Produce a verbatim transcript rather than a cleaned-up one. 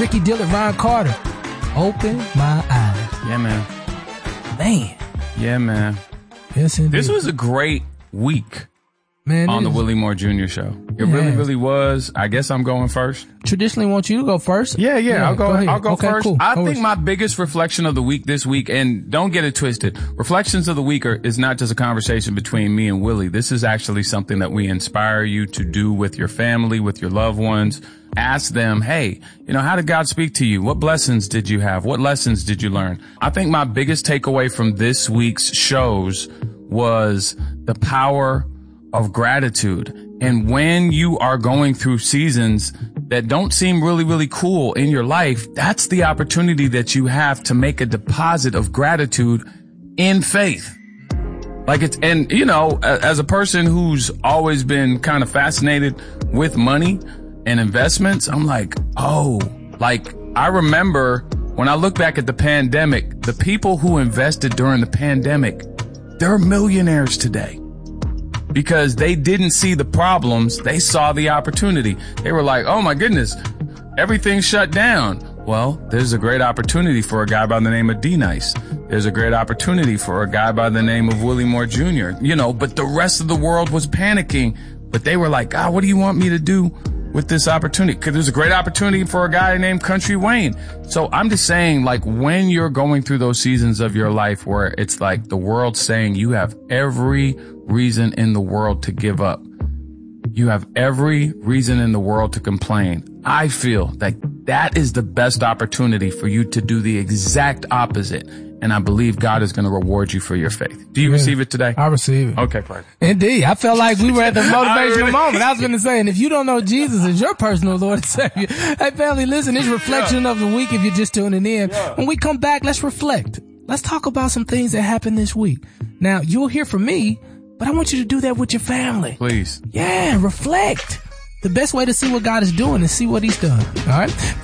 Ricky Dillard, Ron Carter. Open my eyes. Yeah, man. Man. Yeah, man. Yes, indeed. This was a great week. Man, on the is. Willie Moore Junior Show. It Yeah. really, really was. I guess I'm going first. Traditionally want you to go first. Yeah, yeah, yeah I'll go, go ahead. I'll go okay, first. Cool. I go think first. my biggest reflection of the week this week, and don't get it twisted, reflections of the week are, is not just a conversation between me and Willie. This is actually something that we inspire you to do with your family, with your loved ones. Ask them, hey, you know, how did God speak to you? What blessings did you have? What lessons did you learn? I think my biggest takeaway from this week's shows was the power of gratitude. And when you are going through seasons that don't seem really, really cool in your life, that's the opportunity that you have to make a deposit of gratitude in faith. Like it's, and you know, as a person who's always been kind of fascinated with money and investments, I'm like, oh, like I remember when I look back at the pandemic, the people who invested during the pandemic, they're millionaires today. Because they didn't see the problems, they saw the opportunity. They were like, oh my goodness, everything's shut down. Well, there's a great opportunity for a guy by the name of D-Nice. There's a great opportunity for a guy by the name of Willie Moore Junior You know, but the rest of the world was panicking. But they were like, God, what do you want me to do with this opportunity? Because there's a great opportunity for a guy named Country Wayne. So I'm just saying, like, when you're going through those seasons of your life where it's like the world's saying you have every reason in the world to give up, you have every reason in the world to complain, I feel like that is the best opportunity for you to do the exact opposite. And I believe God is going to reward you for your faith. Do you Yeah, receive it today? I receive it. Okay, fine. Indeed. I felt like we were at the motivational really- moment. I was going to say, and if you don't know Jesus as your personal Lord and Savior, hey, family, listen, it's reflection of the week if you're just tuning in. Yeah. When we come back, let's reflect. Let's talk about some things that happened this week. Now, you'll hear from me, but I want you to do that with your family. Please. Yeah, reflect. The best way to see what God is doing is see what he's done. All right?